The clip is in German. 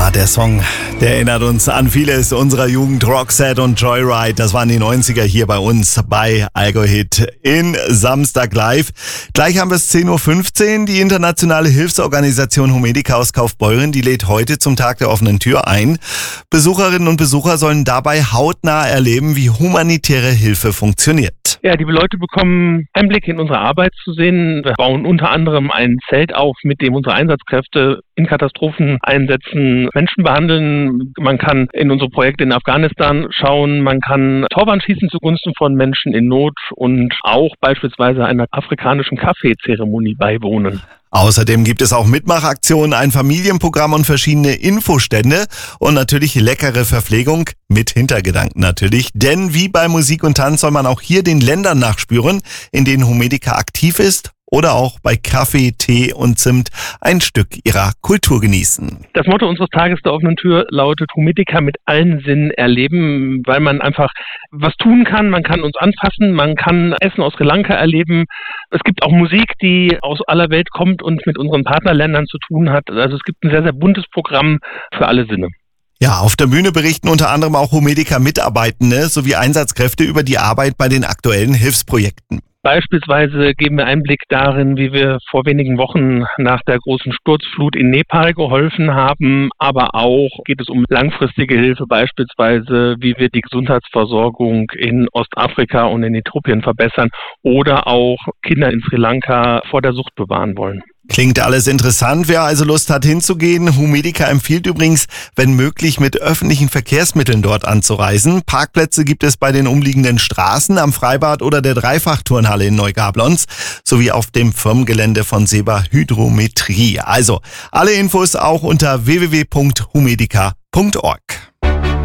Ja, der Song, der erinnert uns an vieles unserer Jugend. Roxette und Joyride, das waren die 90er hier bei uns bei Algo-Hit in Samstag Live. Gleich haben wir es 10.15 Uhr. Die internationale Hilfsorganisation Humedica aus Kaufbeuren, die lädt heute zum Tag der offenen Tür ein. Besucherinnen und Besucher sollen dabei hautnah erleben, wie humanitäre Hilfe funktioniert. Ja, die Leute bekommen Einblick in unsere Arbeit zu sehen. Wir bauen unter anderem ein Zelt auf, mit dem unsere Einsatzkräfte in Katastropheneinsätzen Menschen behandeln. Man kann in unsere Projekte in Afghanistan schauen. Man kann Torwand schießen zugunsten von Menschen in Not und auch beispielsweise einer afrikanischen Kaffeezeremonie beiwohnen. Außerdem gibt es auch Mitmachaktionen, ein Familienprogramm und verschiedene Infostände und natürlich leckere Verpflegung mit Hintergedanken natürlich. Denn wie bei Musik und Tanz soll man auch hier den Ländern nachspüren, in denen Humedica aktiv ist, oder auch bei Kaffee, Tee und Zimt ein Stück ihrer Kultur genießen. Das Motto unseres Tages der offenen Tür lautet Humedica mit allen Sinnen erleben, weil man einfach was tun kann. Man kann uns anfassen, man kann Essen aus Sri Lanka erleben. Es gibt auch Musik, die aus aller Welt kommt und mit unseren Partnerländern zu tun hat. Also es gibt ein sehr, sehr buntes Programm für alle Sinne. Ja, auf der Bühne berichten unter anderem auch Humedica-Mitarbeitende sowie Einsatzkräfte über die Arbeit bei den aktuellen Hilfsprojekten. Beispielsweise geben wir Einblick darin, wie wir vor wenigen Wochen nach der großen Sturzflut in Nepal geholfen haben, aber auch geht es um langfristige Hilfe, beispielsweise wie wir die Gesundheitsversorgung in Ostafrika und in Äthiopien verbessern oder auch Kinder in Sri Lanka vor der Sucht bewahren wollen. Klingt alles interessant. Wer also Lust hat hinzugehen, Humedica empfiehlt übrigens, wenn möglich mit öffentlichen Verkehrsmitteln dort anzureisen. Parkplätze gibt es bei den umliegenden Straßen, am Freibad oder der Dreifachturnhalle in Neugablonz sowie auf dem Firmengelände von Seba Hydrometrie. Also alle Infos auch unter www.humedica.org.